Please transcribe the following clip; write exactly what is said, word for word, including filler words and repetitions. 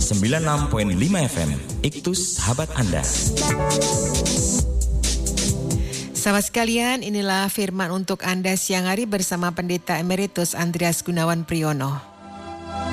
sembilan puluh enam koma lima F M, Iktus Sahabat Anda. Sahabat sekalian, inilah firman untuk Anda siang hari bersama Pendeta Emeritus Andreas Gunawan Priyono.